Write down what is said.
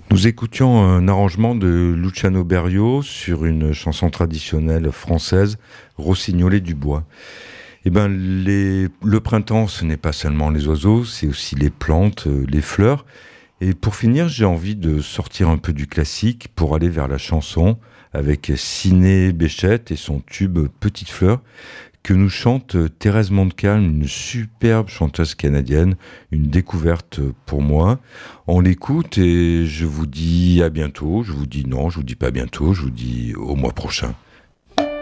Nous écoutions un arrangement de Luciano Berio sur une chanson traditionnelle française, Rossignolé du bois. Le printemps, ce n'est pas seulement les oiseaux, c'est aussi les plantes, les fleurs. Et pour finir, j'ai envie de sortir un peu du classique pour aller vers la chanson avec Siné Béchette et son tube Petite fleur que nous chante Thérèse Montcalm, une superbe chanteuse canadienne, une découverte pour moi. On l'écoute et je vous dis à bientôt, je vous dis non, je vous dis pas à bientôt, je vous dis au mois prochain.